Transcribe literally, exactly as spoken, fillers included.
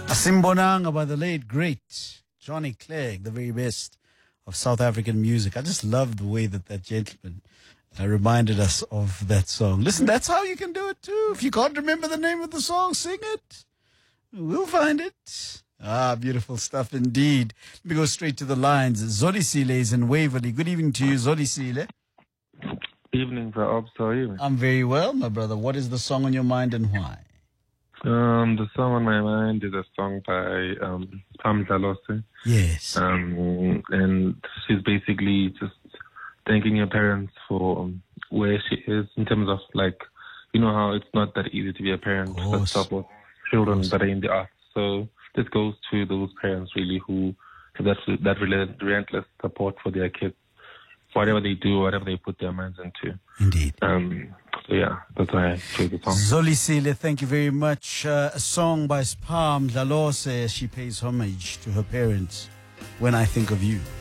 Asimbonanga by the late, great Johnny Clegg, the very best of South African music. I just love the way that that gentleman uh, reminded us of that song. Listen, that's how you can do it too. If you can't remember the name of the song, sing it. We'll find it. Ah, beautiful stuff indeed. Let me go straight to the lines. Zolisile is in Waverley. Good evening to you, Zolisile. Evening, Rob. How are you? I'm very well, my brother. What is the song on your mind and why? Um, the song on my mind is a song by um, Pam Dalose. Yes. Um, and she's basically just thanking her parents for um, where she is in terms of, like, you know how it's not that easy to be a parent that's of children that are in the arts. So this goes to those parents really who have that, that relentless support for their kids, whatever they do, whatever they put their minds into. Indeed. Um, so yeah, that's why I chose the song. Zolisile, thank you very much. Uh, a song by Spam Dlalose. She pays homage to her parents, When I Think of You.